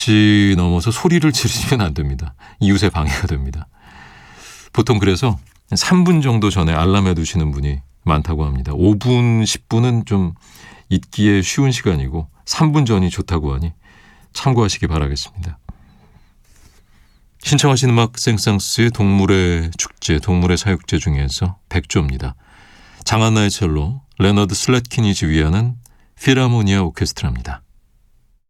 넘어서 소리를 지르시면 안 됩니다. 이웃에 방해가 됩니다. 보통 그래서 3분 정도 전에 알람해 두시는 분이 많다고 합니다. 5분, 10분은 좀 잊기에 쉬운 시간이고 3분 전이 좋다고 하니 참고하시기 바라겠습니다. 신청하신 음악 생상스의 동물의 축제, 동물의 사육제 중에서 백조입니다. 장한나의 첼로, 레너드 슬래트키니지 위하는 필하모니아 오케스트라입니다.